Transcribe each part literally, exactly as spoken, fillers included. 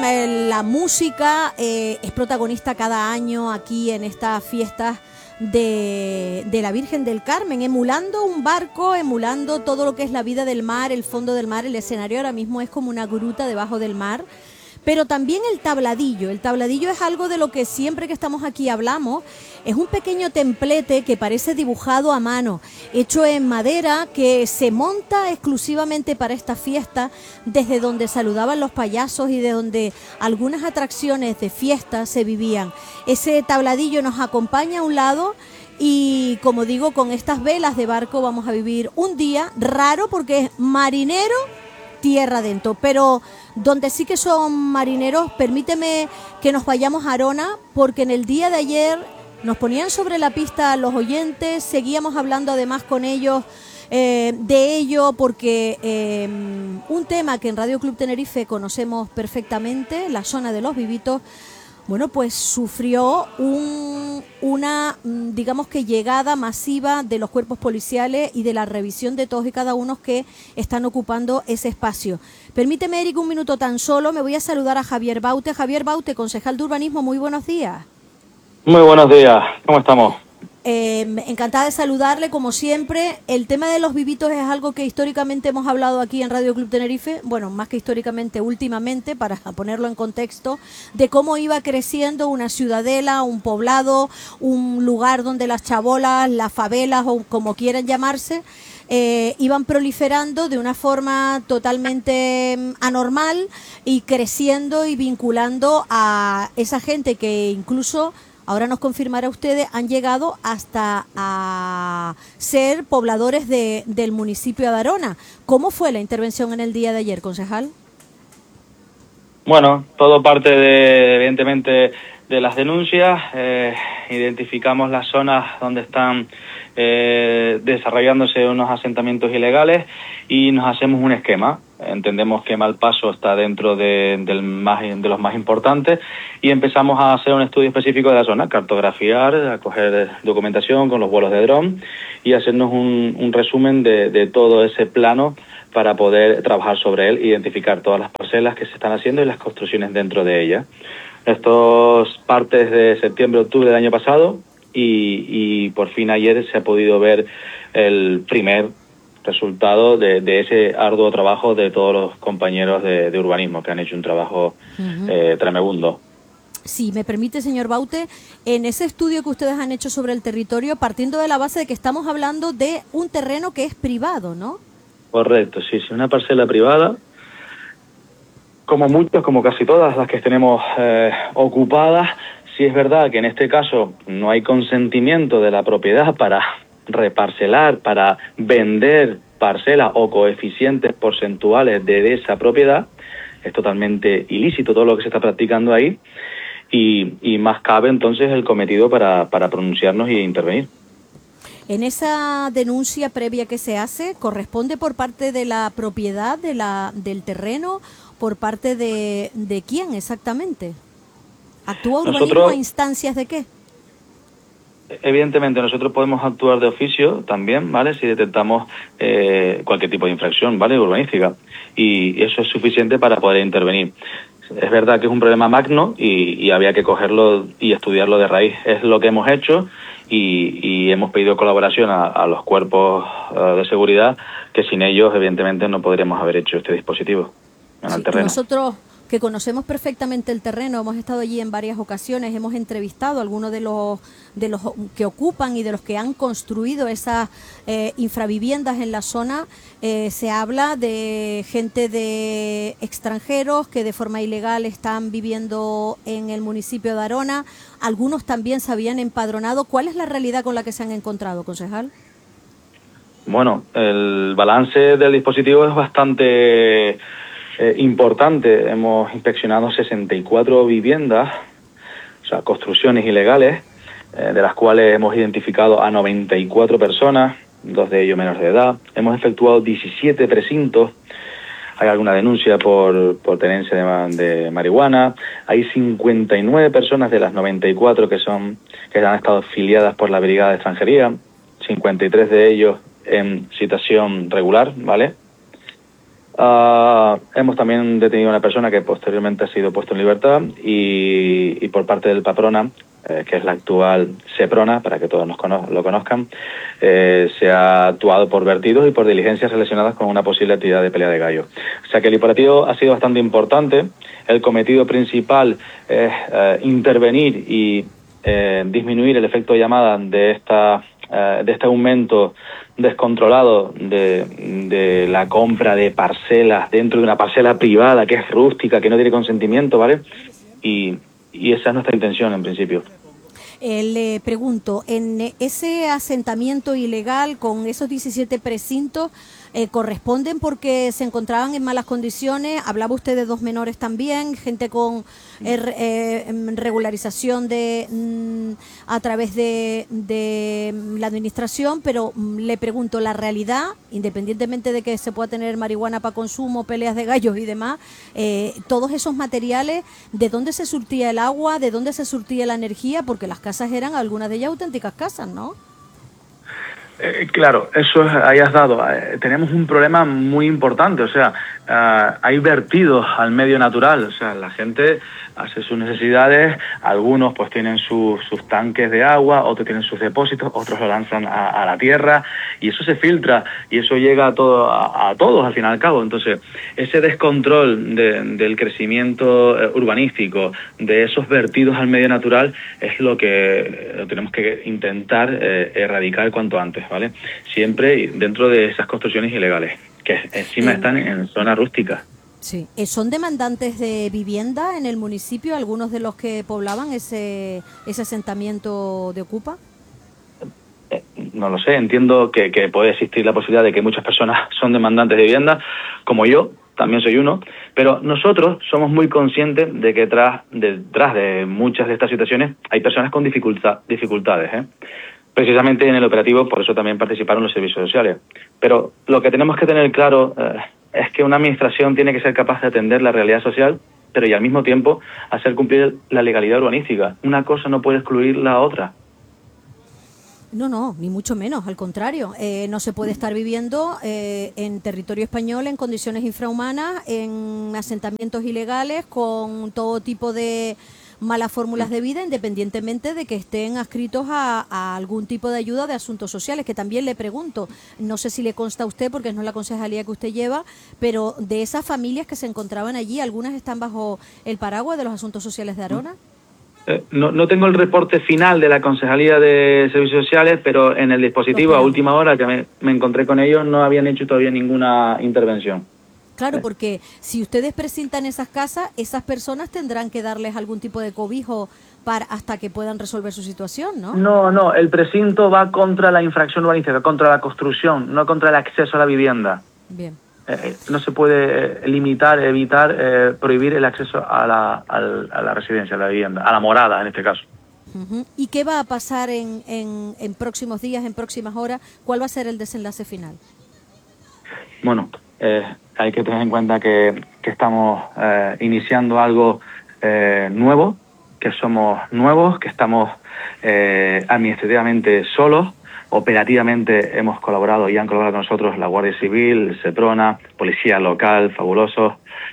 eh, la música eh, es protagonista cada año aquí en estas fiestas de, de la Virgen del Carmen, emulando un barco, emulando todo lo que es la vida del mar, el fondo del mar. El escenario ahora mismo es como una gruta debajo del mar. Pero también el tabladillo. El tabladillo es algo de lo que siempre que estamos aquí hablamos. Es un pequeño templete que parece dibujado a mano, hecho en madera, que se monta exclusivamente para esta fiesta, desde donde saludaban los payasos y de donde algunas atracciones de fiesta se vivían. Ese tabladillo nos acompaña a un lado y, como digo, con estas velas de barco vamos a vivir un día raro porque es marinero, tierra adentro, pero donde sí que son marineros, permíteme que nos vayamos a Arona, porque en el día de ayer nos ponían sobre la pista los oyentes, seguíamos hablando además con ellos eh, de ello, porque eh, un tema que en Radio Club Tenerife conocemos perfectamente, la zona de los Vivitos, bueno, pues sufrió un, una, digamos que llegada masiva de los cuerpos policiales y de la revisión de todos y cada uno que están ocupando ese espacio. Permíteme, Eric, un minuto tan solo, me voy a saludar a Javier Baute. Javier Baute, concejal de Urbanismo, muy buenos días. Muy buenos días, ¿cómo estamos? Eh, encantada de saludarle, como siempre. El tema de los vivitos es algo que históricamente hemos hablado aquí en Radio Club Tenerife, bueno, más que históricamente, últimamente, para ponerlo en contexto, de cómo iba creciendo una ciudadela, un poblado, un lugar donde las chabolas, las favelas o como quieran llamarse, eh, iban proliferando de una forma totalmente anormal y creciendo y vinculando a esa gente que incluso, ahora nos confirmará ustedes, han llegado hasta a ser pobladores de, del municipio de Arona. ¿Cómo fue la intervención en el día de ayer, concejal? Bueno, todo parte de, evidentemente, de las denuncias. Eh, identificamos las zonas donde están eh, desarrollándose unos asentamientos ilegales y nos hacemos un esquema. Entendemos que Malpaso está dentro de, del más, de los más importantes y empezamos a hacer un estudio específico de la zona, cartografiar, a coger documentación con los vuelos de dron y hacernos un, un resumen de, de todo ese plano para poder trabajar sobre él, identificar todas las parcelas que se están haciendo y las construcciones dentro de ellas. Esto parte desde septiembre, octubre del año pasado y, y por fin ayer se ha podido ver el primer resultado de, de ese arduo trabajo de todos los compañeros de, de urbanismo que han hecho un trabajo uh-huh. eh, tremebundo. Si me permite, señor Baute, en ese estudio que ustedes han hecho sobre el territorio, partiendo de la base de que estamos hablando de un terreno que es privado, ¿no? Correcto, sí, sí, una parcela privada, como muchas, como casi todas las que tenemos eh, ocupadas. Sí es verdad que en este caso no hay consentimiento de la propiedad para reparcelar, para vender parcelas o coeficientes porcentuales de esa propiedad. Es totalmente ilícito todo lo que se está practicando ahí y, y más cabe entonces el cometido para, para pronunciarnos y intervenir. En esa denuncia previa que se hace, ¿corresponde por parte de la propiedad de la, del terreno, por parte de, de quién exactamente? ¿Actúa urbanismo Nosotros, a instancias de qué? Evidentemente nosotros podemos actuar de oficio también, ¿vale? Si detectamos eh, cualquier tipo de infracción, ¿vale? Urbanística. Y eso es suficiente para poder intervenir. Es verdad que es un problema magno y, y había que cogerlo y estudiarlo de raíz. Es lo que hemos hecho y, y hemos pedido colaboración a, a los cuerpos uh, de seguridad, que sin ellos evidentemente no podríamos haber hecho este dispositivo en sí, el terreno. Nosotros, que conocemos perfectamente el terreno, hemos estado allí en varias ocasiones, hemos entrevistado a algunos de los de los que ocupan y de los que han construido esas eh, infraviviendas en la zona. Eh, se habla de gente de extranjeros que de forma ilegal están viviendo en el municipio de Arona. Algunos también se habían empadronado. ¿Cuál es la realidad con la que se han encontrado, concejal? Bueno, el balance del dispositivo es bastante Eh, importante. Hemos inspeccionado sesenta y cuatro viviendas, o sea, construcciones ilegales, eh, de las cuales hemos identificado a noventa y cuatro personas, dos de ellos menores de edad. Hemos efectuado diecisiete precintos. Hay alguna denuncia por, por tenencia de, de marihuana. Hay cincuenta y nueve personas de las noventa y cuatro que son que han estado filiadas por la Brigada de Extranjería, cincuenta y tres de ellos en situación regular, ¿vale? Uh, hemos también detenido a una persona que posteriormente ha sido puesto en libertad y, y por parte del Paprona, eh, que es la actual Seprona, para que todos nos cono lo conozcan, eh, se ha actuado por vertidos y por diligencias relacionadas con una posible actividad de pelea de gallo. O sea que el operativo ha sido bastante importante. El cometido principal es eh, intervenir y eh, disminuir el efecto de llamada de esta eh, de este aumento descontrolado de, de la compra de parcelas dentro de una parcela privada que es rústica, que no tiene consentimiento, ¿vale? Y, y esa es nuestra intención en principio. Eh, le pregunto, en ese asentamiento ilegal con esos diecisiete precintos, eh, ¿corresponden porque se encontraban en malas condiciones? Hablaba usted de dos menores también, gente con eh, eh, regularización de mm, a través de, de la administración, pero mm, le pregunto, la realidad, independientemente de que se pueda tener marihuana para consumo, peleas de gallos y demás, eh, todos esos materiales, ¿de dónde se surtía el agua? ¿De dónde se surtía la energía? Porque las casas eran algunas de ellas auténticas casas, ¿no? Eh, claro, eso es, ahí has dado. Eh, tenemos un problema muy importante, o sea, uh, hay vertidos al medio natural, o sea, la gente hace sus necesidades, algunos pues tienen su, sus tanques de agua, otros tienen sus depósitos, otros lo lanzan a, a la tierra y eso se filtra y eso llega a, todo, a, a todos al fin y al cabo. Entonces, ese descontrol de, del crecimiento eh, urbanístico, de esos vertidos al medio natural, es lo que lo tenemos que intentar eh, erradicar cuanto antes, ¿vale? Siempre dentro de esas construcciones ilegales, que encima Eh, están en zonas rústicas. Sí. ¿Son demandantes de vivienda en el municipio, algunos de los que poblaban ese, ese asentamiento de Ocupa? Eh, no lo sé, entiendo que, que puede existir la posibilidad de que muchas personas son demandantes de vivienda, como yo, también soy uno, pero nosotros somos muy conscientes de que detrás, detrás de muchas de estas situaciones hay personas con dificultad, dificultades, ¿eh? Precisamente en el operativo, por eso también participaron los servicios sociales. Pero lo que tenemos que tener claro eh, es que una administración tiene que ser capaz de atender la realidad social, pero y al mismo tiempo hacer cumplir la legalidad urbanística. Una cosa no puede excluir la otra. No, no, ni mucho menos, al contrario. Eh, no se puede estar viviendo eh, en territorio español en condiciones infrahumanas, en asentamientos ilegales, con todo tipo de malas fórmulas de vida, independientemente de que estén adscritos a, a algún tipo de ayuda de asuntos sociales, que también le pregunto, no sé si le consta a usted, porque no es la concejalía que usted lleva, pero de esas familias que se encontraban allí, ¿algunas están bajo el paraguas de los asuntos sociales de Arona? Eh, no, no tengo el reporte final de la Concejalía de Servicios Sociales, pero en el dispositivo a última hora que me, me encontré con ellos no habían hecho todavía ninguna intervención. Claro, porque si ustedes presentan esas casas, esas personas tendrán que darles algún tipo de cobijo para hasta que puedan resolver su situación, ¿no? No, no, el precinto va contra la infracción urbanística, contra la construcción, no contra el acceso a la vivienda. Bien. Eh, no se puede eh, limitar, evitar, eh, prohibir el acceso a la, a, a la residencia, a la vivienda, a la morada en este caso. Uh-huh. ¿Y qué va a pasar en, en, en próximos días, en próximas horas? ¿Cuál va a ser el desenlace final? Bueno, eh, hay que tener en cuenta que, que estamos eh, iniciando algo eh, nuevo, que somos nuevos, que estamos eh, administrativamente solos. Operativamente hemos colaborado y han colaborado con nosotros la Guardia Civil, Seprona, Policía Local, fabulosos,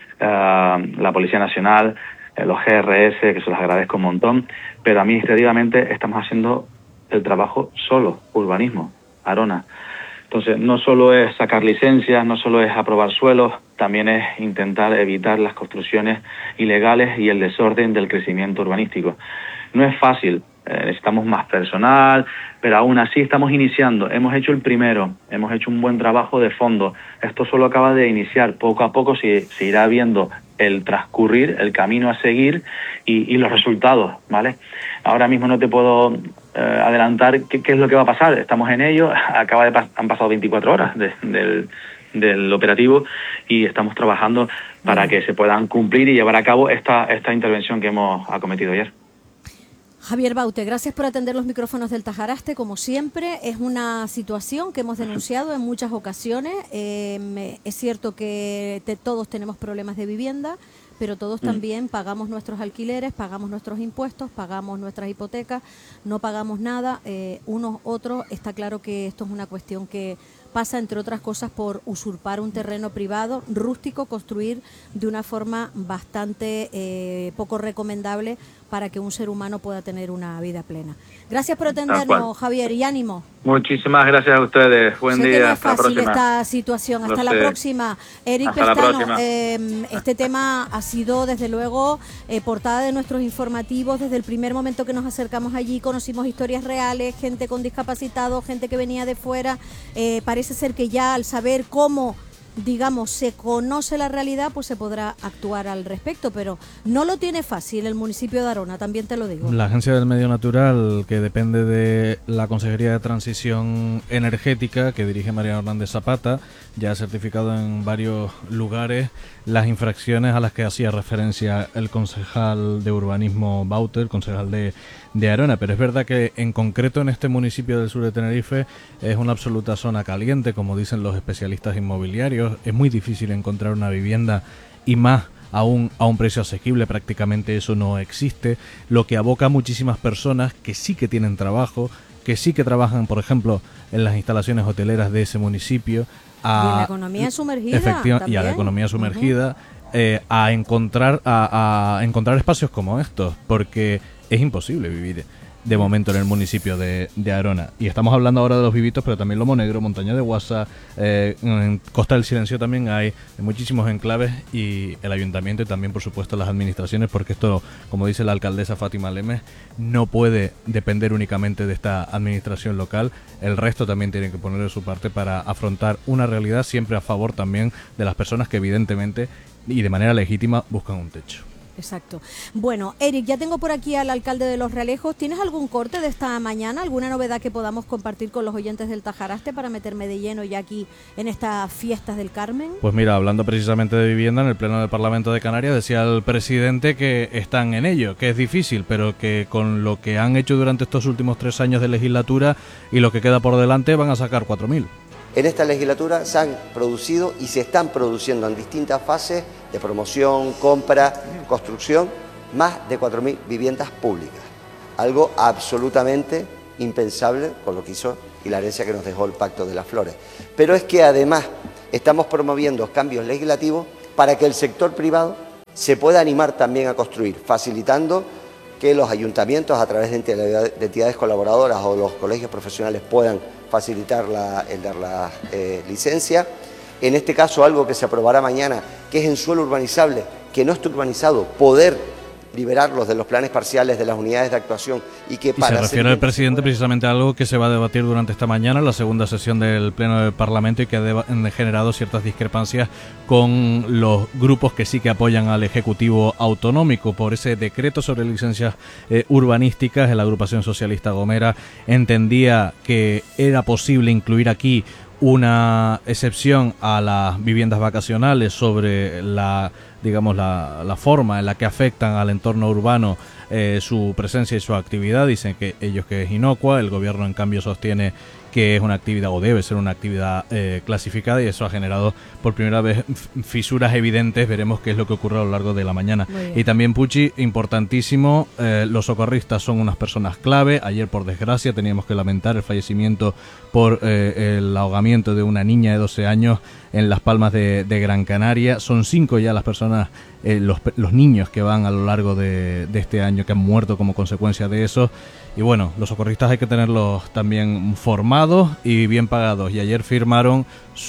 eh, la Policía Nacional, eh, los G R S, que se los agradezco un montón, pero administrativamente estamos haciendo el trabajo solo, urbanismo, Arona. Entonces, no solo es sacar licencias, no solo es aprobar suelos, también es intentar evitar las construcciones ilegales y el desorden del crecimiento urbanístico. No es fácil, eh, necesitamos más personal, pero aún así estamos iniciando. Hemos hecho el primero, hemos hecho un buen trabajo de fondo. Esto solo acaba de iniciar, poco a poco se, se irá viendo el transcurrir, el camino a seguir y, y los resultados, ¿vale? Ahora mismo no te puedo eh, adelantar qué, qué es lo que va a pasar. Estamos en ello, acaba de pas han pasado veinticuatro horas de, del, del operativo y estamos trabajando para que se puedan cumplir y llevar a cabo esta, esta intervención que hemos acometido ayer. Javier Baute, gracias por atender los micrófonos del Tajaraste, como siempre. Es una situación que hemos denunciado en muchas ocasiones. Eh, es cierto que te, todos tenemos problemas de vivienda, pero todos también pagamos nuestros alquileres, pagamos nuestros impuestos, pagamos nuestras hipotecas, no pagamos nada, eh, unos, otros. Está claro que esto es una cuestión que pasa, entre otras cosas, por usurpar un terreno privado, rústico, construir de una forma bastante eh, poco recomendable para que un ser humano pueda tener una vida plena. Gracias por atendernos, Javier, y ánimo. Muchísimas gracias a ustedes. Buen sé día. Que no es hasta fácil la próxima. esta situación. Hasta Lo la sé. próxima. Eric Hasta la Pestano, próxima. eh, este tema ha sido, desde luego, eh, portada de nuestros informativos. Desde el primer momento que nos acercamos allí, conocimos historias reales, gente con discapacitados, gente que venía de fuera. Eh, parece ser que ya al saber cómo, digamos, se conoce la realidad, pues se podrá actuar al respecto, pero no lo tiene fácil el municipio de Arona, también te lo digo. La Agencia del Medio Natural, que depende de la Consejería de Transición Energética, que dirige Mariano Hernández Zapata, ya ha certificado en varios lugares las infracciones a las que hacía referencia el concejal de urbanismo Bauter, concejal de, de Arona, pero es verdad que en concreto en este municipio del sur de Tenerife es una absoluta zona caliente, como dicen los especialistas inmobiliarios. Es muy difícil encontrar una vivienda, y más aún a un precio asequible, prácticamente eso no existe, lo que aboca a muchísimas personas que sí que tienen trabajo, que sí que trabajan, por ejemplo, en las instalaciones hoteleras de ese municipio, a, y en la economía sumergida efectiva, y a la economía sumergida, uh-huh. eh, a encontrar a, a encontrar espacios como estos, porque es imposible vivir de momento en el municipio de, de Arona. Y estamos hablando ahora de los vivitos, pero también Lomo Negro, Montaña de Guasa, eh, en Costa del Silencio también hay muchísimos enclaves, y el ayuntamiento y también, por supuesto, las administraciones, porque esto, como dice la alcaldesa Fátima Lemes, no puede depender únicamente de esta administración local. El resto también tiene que poner de su parte para afrontar una realidad siempre a favor también de las personas que evidentemente y de manera legítima buscan un techo. Exacto. Bueno, Eric, ya tengo por aquí al alcalde de Los Realejos. ¿Tienes algún corte de esta mañana? ¿Alguna novedad que podamos compartir con los oyentes del Tajaraste para meterme de lleno ya aquí en estas fiestas del Carmen? Pues mira, hablando precisamente de vivienda, en el Pleno del Parlamento de Canarias decía el presidente que están en ello, que es difícil, pero que con lo que han hecho durante estos últimos tres años de legislatura y lo que queda por delante van a sacar cuatro mil. En esta legislatura se han producido y se están produciendo en distintas fases de promoción, compra, construcción, más de cuatro mil viviendas públicas. Algo absolutamente impensable con lo que hizo y la herencia que nos dejó el Pacto de las Flores. Pero es que además estamos promoviendo cambios legislativos para que el sector privado se pueda animar también a construir, facilitando que los ayuntamientos a través de entidades colaboradoras o los colegios profesionales puedan facilitar la, el dar la eh, licencia. En este caso, algo que se aprobará mañana, que es en suelo urbanizable, que no está urbanizado, poder liberarlos de los planes parciales de las unidades de actuación y que y para... se refiere el presidente precisamente a algo que se va a debatir durante esta mañana, la segunda sesión del Pleno del Parlamento, y que ha generado ciertas discrepancias con los grupos que sí que apoyan al Ejecutivo Autonómico por ese decreto sobre licencias eh, urbanísticas. La agrupación socialista Gomera entendía que era posible incluir aquí una excepción a las viviendas vacacionales sobre la, digamos, la, la forma en la que afectan al entorno urbano eh, su presencia y su actividad. Dicen que ellos que es inocua, el gobierno en cambio sostiene que es una actividad o debe ser una actividad eh, clasificada, y eso ha generado por primera vez fisuras evidentes. Veremos qué es lo que ocurre a lo largo de la mañana. Y también, Puchi, importantísimo, eh, los socorristas son unas personas clave. Ayer, por desgracia, teníamos que lamentar el fallecimiento por eh, el ahogamiento de una niña de doce años en Las Palmas de, de Gran Canaria. Son cinco ya las personas, eh, los, los niños que van a lo largo de, de este año, que han muerto como consecuencia de eso. Y bueno, los socorristas hay que tenerlos también formados y bien pagados, y ayer firmaron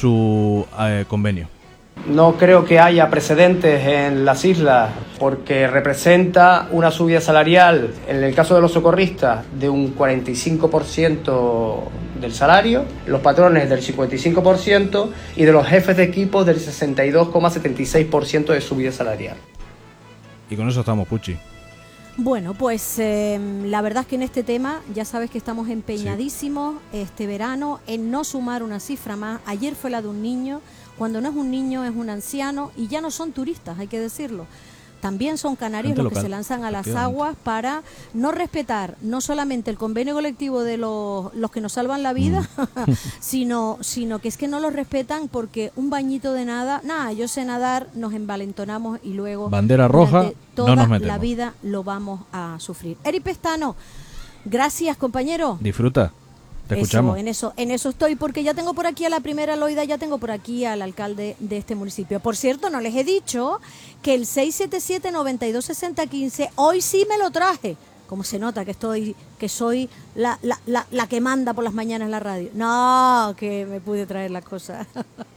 su eh, convenio. No creo que haya precedentes en las islas, porque representa una subida salarial, en el caso de los socorristas, de un cuarenta y cinco por ciento del salario, los patrones del cincuenta y cinco por ciento y de los jefes de equipo del sesenta y dos coma setenta y seis por ciento de subida salarial. Y con eso estamos, Puchi. Bueno, pues eh, la verdad es que en este tema ya sabes que estamos empeñadísimos sí. este verano en no sumar una cifra más. Ayer fue la de un niño, cuando no es un niño es un anciano, y ya no son turistas, hay que decirlo. También son canarios Gente los local, que se lanzan a las aguas para no respetar no solamente el convenio colectivo de los, los que nos salvan la vida, mm. sino, sino que es que no lo respetan, porque un bañito de nada, nada, yo sé nadar, nos envalentonamos y luego bandera roja, toda no nos metemos. La vida lo vamos a sufrir. Eric Pestano, gracias, compañero. Disfruta. Te escuchamos. Eso, en eso, en eso estoy, porque ya tengo por aquí a la primera Loida, ya tengo por aquí al alcalde de este municipio. Por cierto, no les he dicho que el seis siete siete, nueve dos seis cero uno cinco, hoy sí me lo traje. Como se nota que estoy, que soy la, la, la, la que manda por las mañanas en la radio. No, que me pude traer las cosas.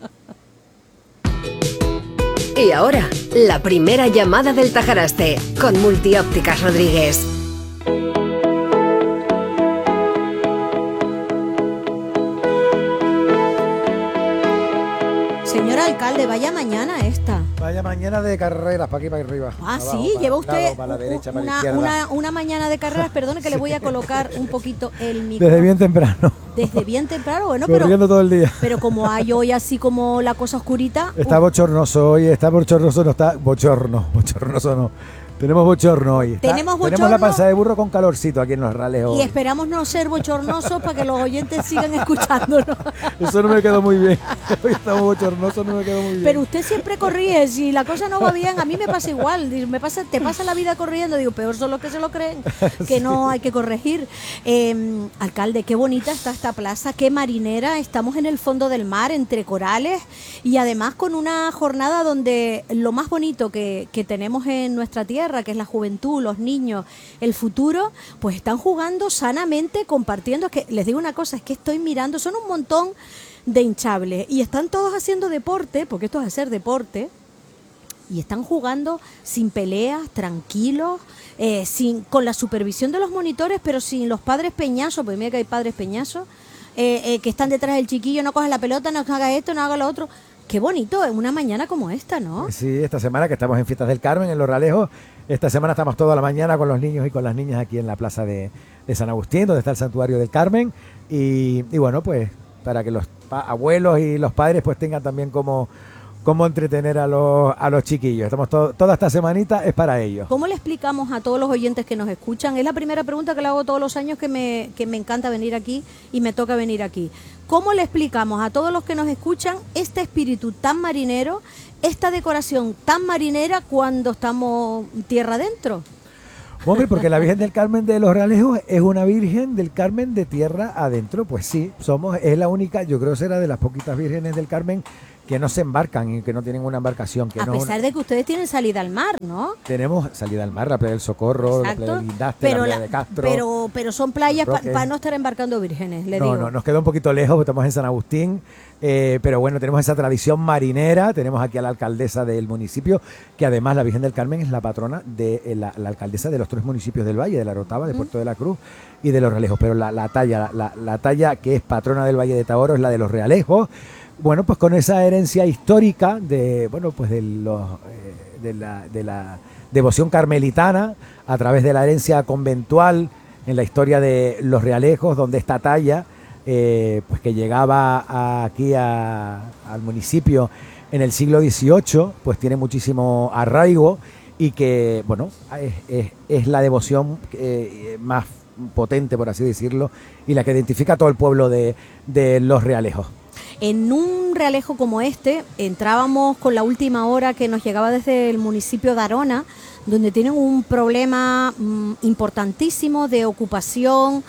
Y ahora, la primera llamada del Tajaraste, con Multiópticas Rodríguez. Señor alcalde, vaya mañana esta. Vaya mañana de carreras, para aquí, para arriba. Ah, abajo, sí, para lleva el usted lado, para la derecha, para la una, izquierda. una, una mañana de carreras, perdone que le voy a colocar un poquito el micro. Desde bien temprano. Desde bien temprano, bueno, pero, Corriendo todo el día. pero como hay hoy así como la cosa oscurita. Está uh, bochornoso hoy, está bochornoso, no está bochorno, bochornoso no. Tenemos bochorno hoy. Está- Tenemos Tenemos bochorno. la panza de burro con calorcito aquí en los rales hoy. Y esperamos no ser bochornosos para que los oyentes sigan escuchándonos. Eso no me quedó muy bien. Hoy estamos bochornosos, no me quedó muy bien. Pero usted siempre corrige, si la cosa no va bien, a mí me pasa igual, digo, me pasa, te pasa la vida corriendo, digo, peor son los que se lo creen, que no hay que corregir. Eh, alcalde, qué bonita está esta plaza, qué marinera, estamos en el fondo del mar, entre corales, y además con una jornada donde lo más bonito que, que tenemos en nuestra tierra, que es la juventud, los niños, el futuro, pues están jugando sanamente, compartiendo. Es que les digo una cosa, es que estoy mirando, son un montón de hinchables y están todos haciendo deporte, porque esto es hacer deporte, y están jugando sin peleas, tranquilos, eh, sin, con la supervisión de los monitores, pero sin los padres peñazos, porque mira que hay padres peñazos, eh, eh, que están detrás del chiquillo, no coge la pelota, no haga esto, no haga lo otro. Qué bonito, en una mañana como esta, ¿no? Sí, esta semana que estamos en Fiestas del Carmen, en Los Ralejos, esta semana estamos toda la mañana con los niños y con las niñas aquí en la plaza de, de San Agustín, donde está el Santuario del Carmen, y, y bueno, pues para que los pa- abuelos y los padres pues tengan también como, como entretener a los, a los chiquillos. Estamos to- toda esta semanita es para ellos. ¿Cómo le explicamos a todos los oyentes que nos escuchan? Es la primera pregunta que le hago todos los años que me, que me encanta venir aquí y me toca venir aquí. ¿Cómo le explicamos a todos los que nos escuchan este espíritu tan marinero, esta decoración tan marinera cuando estamos tierra adentro? Hombre, porque la Virgen del Carmen de Los Realejos es una Virgen del Carmen de tierra adentro. Pues sí, somos, es la única, yo creo que será de las poquitas vírgenes del Carmen que no se embarcan y que no tienen una embarcación. Que A no pesar de que ustedes tienen salida al mar, ¿no? Tenemos salida al mar, la playa del Socorro, Exacto. la playa del Guindaste, Pero, la playa la- de Castro. pero, pero son playas para Roque. no estar embarcando vírgenes, le no, digo. no, nos queda un poquito lejos, porque estamos en San Agustín, eh, pero bueno, tenemos esa tradición marinera, tenemos aquí a la alcaldesa del municipio, que además la Virgen del Carmen es la patrona de eh, la, la alcaldesa de los tres municipios del Valle, de La Orotava, de Puerto de la Cruz y de Los Realejos, pero la, la talla, la, la talla que es patrona del Valle de Taoro es la de Los Realejos. Bueno, pues con esa herencia histórica de, bueno, pues de, los, eh, de, la, de la devoción carmelitana, a través de la herencia conventual en la historia de Los Realejos, donde esta talla, eh, pues que llegaba a- aquí a- al municipio en el siglo dieciocho, pues tiene muchísimo arraigo y que, bueno, es, es- es la devoción eh, más potente, por así decirlo, y la que identifica a todo el pueblo de, de Los Realejos. En un realejo como este, entrábamos con la última hora que nos llegaba desde el municipio de Arona, donde tienen un problema mm, importantísimo de ocupación,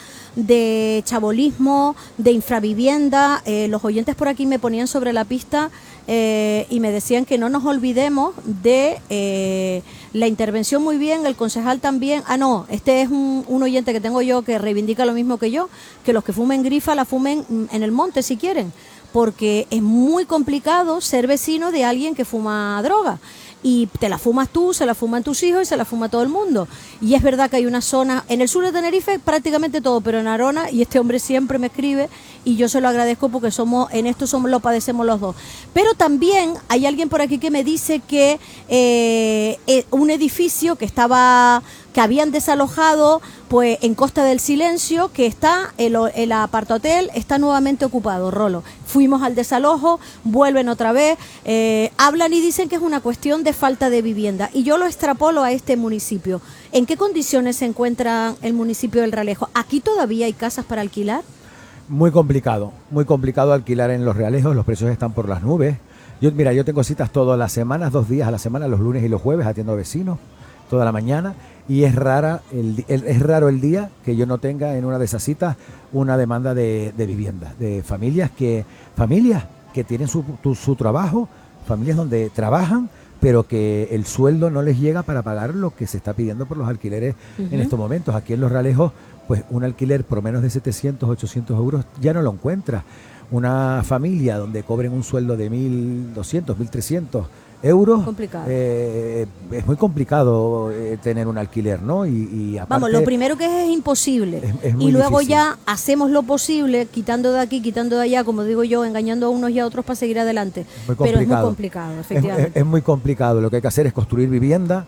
de chabolismo, de infravivienda. Eh, los oyentes por aquí me ponían sobre la pista eh, y me decían que no nos olvidemos de eh, la intervención muy bien, el concejal también. Ah, no, este es un, un oyente que tengo yo que reivindica lo mismo que yo, que los que fumen grifa la fumen mm, en el monte si quieren, porque es muy complicado ser vecino de alguien que fuma droga. Y te la fumas tú, se la fuman tus hijos y se la fuma todo el mundo. Y es verdad que hay una zona, en el sur de Tenerife prácticamente todo, pero en Arona, y este hombre siempre me escribe, y yo se lo agradezco porque somos, en esto somos, lo padecemos los dos. Pero también hay alguien por aquí que me dice que eh, eh, un edificio que estaba, que habían desalojado, pues en Costa del Silencio, que está, el, el apartahotel está nuevamente ocupado, Rolo. Fuimos al desalojo, vuelven otra vez, eh, hablan y dicen que es una cuestión de falta de vivienda. Y yo lo extrapolo a este municipio. ¿En qué condiciones se encuentra el municipio del Realejo? ¿Aquí todavía hay casas para alquilar? Muy complicado, muy complicado alquilar en Los Realejos, los precios están por las nubes. Yo, mira, yo tengo citas todas las semanas, dos días a la semana, los lunes y los jueves, atiendo a vecinos toda la mañana, y es rara el, el, es raro el día que yo no tenga en una de esas citas una demanda de, de vivienda, de familias que familias que tienen su, tu, su trabajo, familias donde trabajan, pero que el sueldo no les llega para pagar lo que se está pidiendo por los alquileres uh-huh. en estos momentos. Aquí en Los Realejos, pues un alquiler por menos de setecientos, ochocientos euros ya no lo encuentras. Una familia donde cobren un sueldo de mil doscientos, mil trescientos euros, eh, es muy complicado eh, tener un alquiler, ¿no? Y, y aparte, vamos, lo primero que es es imposible. Es, es muy y luego difícil. Ya hacemos lo posible, quitando de aquí, quitando de allá, como digo yo, engañando a unos y a otros para seguir adelante. Pero es muy complicado, efectivamente. Es, es, es muy complicado. Lo que hay que hacer es construir vivienda,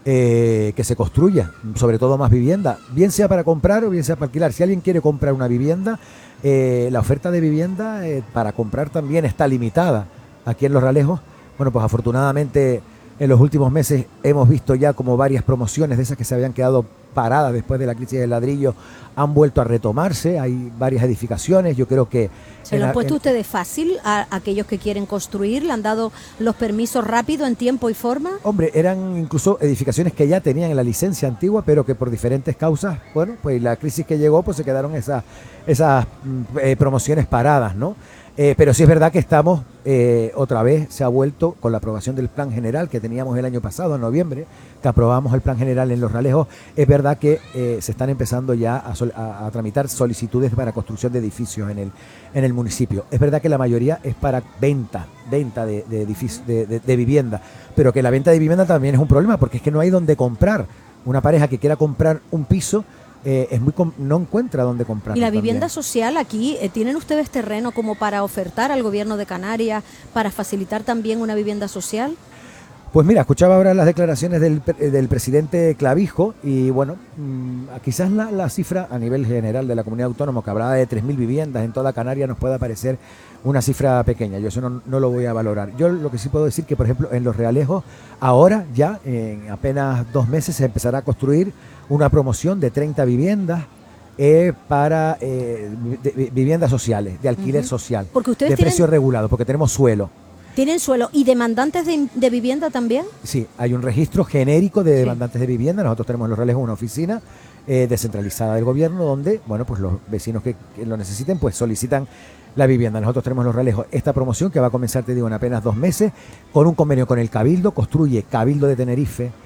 eh, que se construya, sobre todo más vivienda, bien sea para comprar o bien sea para alquilar. Si alguien quiere comprar una vivienda, eh, la oferta de vivienda eh, para comprar también está limitada aquí en Los Realejos. Bueno, pues afortunadamente en los últimos meses hemos visto ya como varias promociones de esas que se habían quedado paradas después de la crisis del ladrillo han vuelto a retomarse. Hay varias edificaciones, yo creo que... ¿Se lo han puesto en, ustedes fácil a aquellos que quieren construir? ¿Le han dado los permisos rápido, en tiempo y forma? Hombre, eran incluso edificaciones que ya tenían la licencia antigua, pero que por diferentes causas, bueno, pues la crisis que llegó, pues se quedaron esas, esas eh, promociones paradas, ¿no? Eh, pero sí es verdad que estamos, eh, otra vez se ha vuelto con la aprobación del plan general que teníamos el año pasado, en noviembre, que aprobamos el plan general en Los Realejos. Es verdad que eh, se están empezando ya a, sol, a, a tramitar solicitudes para construcción de edificios en el, en el municipio. Es verdad que la mayoría es para venta, venta de, de, edificio, de, de, de vivienda, pero que la venta de vivienda también es un problema porque es que no hay donde comprar. Una pareja que quiera comprar un piso, Eh, es muy no encuentra dónde comprar. ¿Y la vivienda también. social aquí, eh, tienen ustedes terreno como para ofertar al gobierno de Canarias, para facilitar también una vivienda social? Pues mira, escuchaba ahora las declaraciones del, del presidente Clavijo y bueno, mmm, quizás la, la cifra a nivel general de la comunidad autónoma, que hablaba de tres mil viviendas en toda Canarias, nos pueda parecer una cifra pequeña. Yo eso no, no lo voy a valorar. Yo lo que sí puedo decir que, por ejemplo, en Los Realejos, ahora ya en apenas dos meses se empezará a construir una promoción de treinta viviendas eh, para eh, de, de, viviendas sociales, de alquiler uh-huh. social, porque ustedes de tienen, precio regulado, porque tenemos suelo. ¿Tienen suelo y demandantes de, de vivienda también? Sí, hay un registro genérico de demandantes sí. de vivienda. Nosotros tenemos en Los Realejos una oficina eh, descentralizada del gobierno donde, bueno, pues los vecinos que, que lo necesiten, pues solicitan la vivienda. Nosotros tenemos en Los Realejos esta promoción que va a comenzar, te digo, en apenas dos meses, con un convenio con el Cabildo. Construye Cabildo de Tenerife,